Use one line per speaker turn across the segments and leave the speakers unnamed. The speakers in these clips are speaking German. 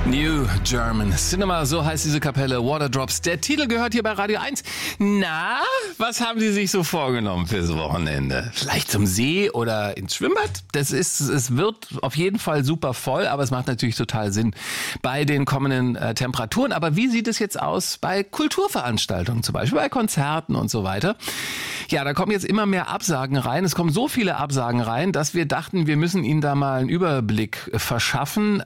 New German Cinema, so heißt diese Kapelle, Waterdrops. Der Titel gehört hier bei Radio 1. Na, was haben Sie sich so vorgenommen fürs Wochenende? Vielleicht zum See oder ins Schwimmbad? Es wird auf jeden Fall super voll, aber es macht natürlich total Sinn bei den kommenden Temperaturen. Aber wie sieht es jetzt aus bei Kulturveranstaltungen, zum Beispiel bei Konzerten und so weiter? Ja, da kommen jetzt immer mehr Absagen rein. Es kommen so viele Absagen rein, dass wir dachten, wir müssen Ihnen da mal einen Überblick verschaffen.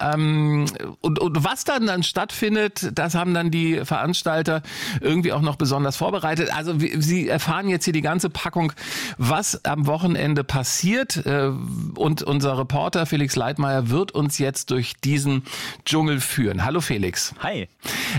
Und was dann stattfindet, das haben dann die Veranstalter irgendwie auch noch besonders vorbereitet. Also Sie erfahren jetzt hier die ganze Packung, was am Wochenende passiert. Und unser Reporter Felix Leitmayr wird uns jetzt durch diesen Dschungel führen. Hallo Felix.
Hi.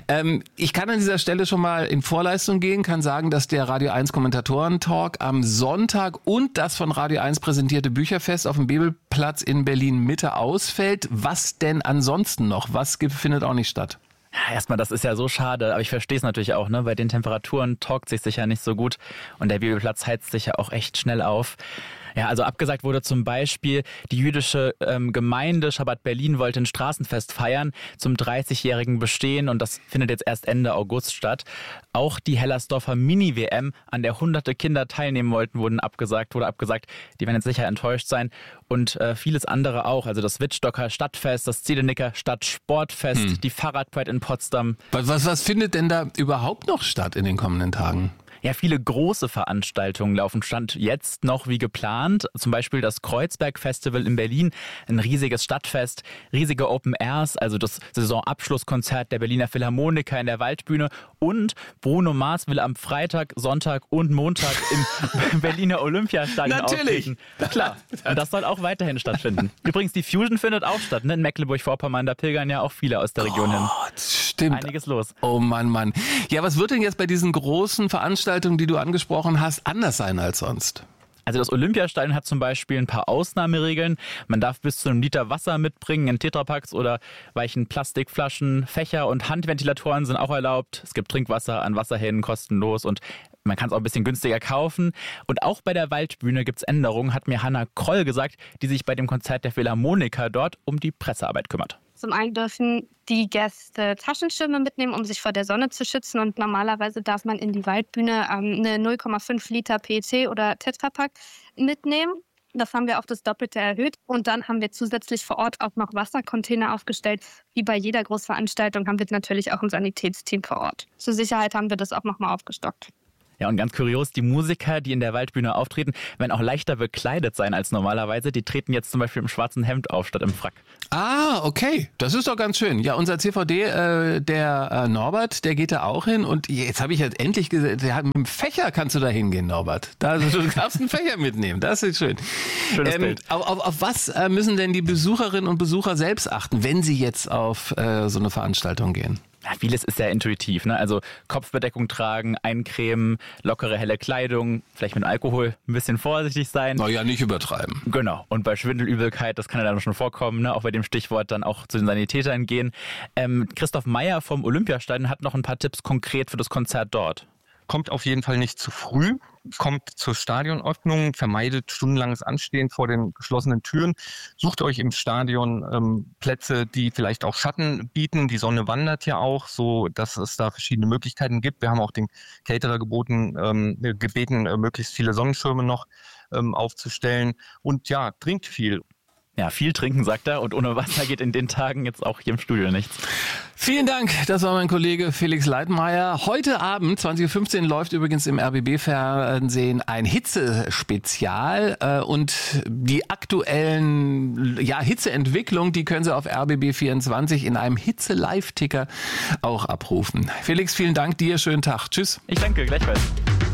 Ich kann an dieser Stelle schon mal in Vorleistung gehen, kann sagen, dass der Radio 1 Kommentatoren-Talk am Sonntag und das von Radio 1 präsentierte Bücherfest auf dem Bebelplatz in Berlin-Mitte ausfällt. Was denn ansonsten noch? Was findet auch nicht statt?
Ja, erstmal, das ist ja so schade, aber ich verstehe es natürlich auch, ne? Bei den Temperaturen talkt sich sicher nicht so gut und der Bibelplatz heizt sich ja auch echt schnell auf. Ja, also abgesagt wurde zum Beispiel, die jüdische Gemeinde Schabbat Berlin wollte ein Straßenfest feiern zum 30-jährigen Bestehen und das findet jetzt erst Ende August statt. Auch die Hellersdorfer Mini-WM, an der hunderte Kinder teilnehmen wollten, wurde abgesagt. Die werden jetzt sicher enttäuscht sein und vieles andere auch. Also das Wittstocker Stadtfest, das Zielenicker Stadtsportfest, die Fahrradpride in Potsdam.
Was findet denn da überhaupt noch statt in den kommenden Tagen?
Ja, viele große Veranstaltungen laufen Stand jetzt noch wie geplant. Zum Beispiel das Kreuzberg-Festival in Berlin, ein riesiges Stadtfest, riesige Open Airs, also das Saisonabschlusskonzert der Berliner Philharmoniker in der Waldbühne und Bruno Mars will am Freitag, Sonntag und Montag im Berliner Olympiastadion auftreten. Klar, und das soll auch weiterhin stattfinden. Übrigens, die Fusion findet auch statt, ne? In Mecklenburg-Vorpommern, da pilgern ja auch viele aus der Region hin.
Stimmt.
Einiges los.
Oh Mann. Ja, was wird denn jetzt bei diesen großen Veranstaltungen, die du angesprochen hast, anders sein als sonst?
Also das Olympiastadion hat zum Beispiel ein paar Ausnahmeregeln. Man darf bis zu einem Liter Wasser mitbringen in Tetrapacks oder weichen Plastikflaschen. Fächer und Handventilatoren sind auch erlaubt. Es gibt Trinkwasser an Wasserhähnen kostenlos und man kann es auch ein bisschen günstiger kaufen. Und auch bei der Waldbühne gibt es Änderungen, hat mir Hanna Kroll gesagt, die sich bei dem Konzert der Philharmoniker dort um die Pressearbeit kümmert.
Zum einen dürfen die Gäste Taschenschirme mitnehmen, um sich vor der Sonne zu schützen. Und normalerweise darf man in die Waldbühne eine 0,5 Liter PET oder Tetrapack mitnehmen. Das haben wir auf das Doppelte erhöht. Und dann haben wir zusätzlich vor Ort auch noch Wassercontainer aufgestellt. Wie bei jeder Großveranstaltung haben wir natürlich auch ein Sanitätsteam vor Ort. Zur Sicherheit haben wir das auch nochmal aufgestockt.
Ja, und ganz kurios, die Musiker, die in der Waldbühne auftreten, werden auch leichter bekleidet sein als normalerweise. Die treten jetzt zum Beispiel im schwarzen Hemd auf, statt im Frack.
Ah, okay. Das ist doch ganz schön. Ja, unser CVD, der Norbert, der geht da auch hin. Und jetzt habe ich halt endlich gesehen, mit dem Fächer kannst du da hingehen, Norbert. Du darfst einen Fächer mitnehmen. Das ist schön.
Schönes Bild.
Auf was müssen denn die Besucherinnen und Besucher selbst achten, wenn sie jetzt auf so eine Veranstaltung gehen?
Ja, vieles ist sehr intuitiv, ne? Also Kopfbedeckung tragen, eincremen, lockere, helle Kleidung, vielleicht mit Alkohol ein bisschen vorsichtig sein.
Naja, nicht übertreiben.
Genau. Und bei Schwindelübelkeit, das kann ja dann schon vorkommen, ne? Auch bei dem Stichwort dann auch zu den Sanitätern gehen. Christoph Meyer vom Olympiastadion hat noch ein paar Tipps konkret für das Konzert dort.
Kommt auf jeden Fall nicht zu früh, kommt zur Stadionöffnung, vermeidet stundenlanges Anstehen vor den geschlossenen Türen, sucht euch im Stadion Plätze, die vielleicht auch Schatten bieten. Die Sonne wandert ja auch, so dass es da verschiedene Möglichkeiten gibt. Wir haben auch den Caterer gebeten, möglichst viele Sonnenschirme noch aufzustellen. Und ja, trinkt viel.
Ja, viel trinken, sagt er. Und ohne Wasser geht in den Tagen jetzt auch hier im Studio nichts.
Vielen Dank. Das war mein Kollege Felix Leitmayr. Heute Abend, 20.15 Uhr, läuft übrigens im RBB-Fernsehen ein Hitze-Spezial. Und die aktuellen Hitzeentwicklung, die können Sie auf RBB24 in einem Hitze-Live-Ticker auch abrufen. Felix, vielen Dank dir. Schönen Tag. Tschüss.
Ich danke, gleichfalls.